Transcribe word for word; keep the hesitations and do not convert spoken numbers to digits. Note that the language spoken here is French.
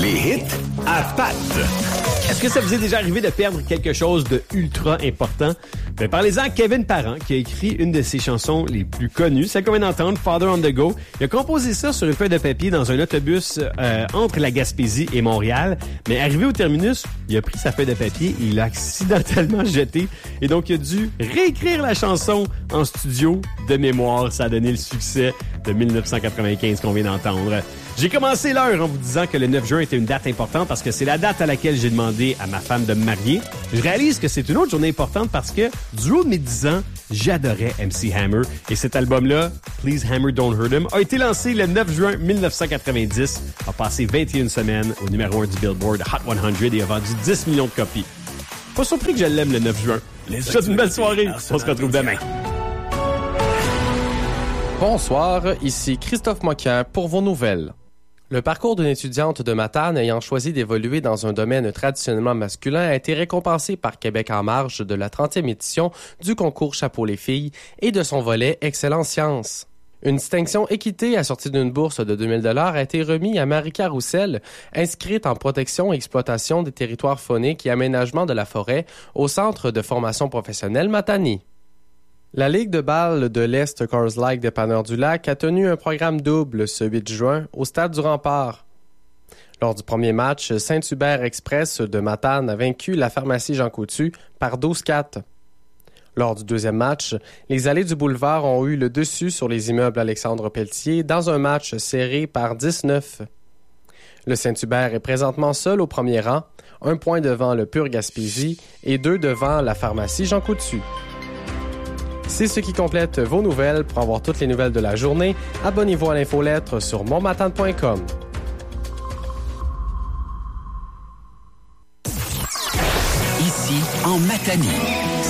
Les hits à Pat. Est-ce que ça vous est déjà arrivé de perdre quelque chose de ultra important? Ben, parlez-en à Kevin Parent, qui a écrit une de ses chansons les plus connues. C'est comme d'entendre, Father on the Go. Il a composé ça sur une feuille de papier dans un autobus euh, entre la Gaspésie et Montréal. Mais arrivé au terminus, il a pris sa feuille de papier et il l'a accidentellement jeté. Et donc, il a dû réécrire la chanson en studio de mémoire. Ça a donné le succès de dix-neuf cent quatre-vingt-quinze qu'on vient d'entendre. J'ai commencé l'heure en vous disant que le neuf juin était une date importante parce que c'est la date à laquelle j'ai demandé à ma femme de me marier. Je réalise que c'est une autre journée importante parce que du haut de mes dix ans, j'adorais M C Hammer. Et cet album-là, Please Hammer Don't Hurt Him, a été lancé le neuf juin dix-neuf cent quatre-vingt-dix, a passé vingt et une semaines au numéro un du Billboard Hot cent et a vendu dix millions de copies. Pas surpris que je l'aime le neuf juin. Je vous souhaite une belle soirée. On se retrouve demain. Bonsoir, ici Christophe Moquin pour vos nouvelles. Le parcours d'une étudiante de Matane ayant choisi d'évoluer dans un domaine traditionnellement masculin a été récompensé par Québec en marge de la trentième édition du concours Chapeau les filles et de son volet Excellence Sciences. Une distinction équité assortie d'une bourse de deux mille dollars a été remise à Marika Roussel, inscrite en protection et exploitation des territoires fauniques et aménagement de la forêt au Centre de formation professionnelle Matani. La Ligue de balle de l'Est Coors Light Dépanneur du Lac a tenu un programme double ce huit juin au Stade du Rempart. Lors du premier match, Saint-Hubert Express de Matane a vaincu la pharmacie Jean Coutu par douze quatre. Lors du deuxième match, les allées du boulevard ont eu le dessus sur les immeubles Alexandre Pelletier dans un match serré par dix neuf. Le Saint-Hubert est présentement seul au premier rang, un point devant le Pur Gaspésie et deux devant la pharmacie Jean Coutu. C'est ce qui complète vos nouvelles. Pour avoir toutes les nouvelles de la journée, abonnez-vous à l'infolettre sur montmatane point com. Ici, en Matanie.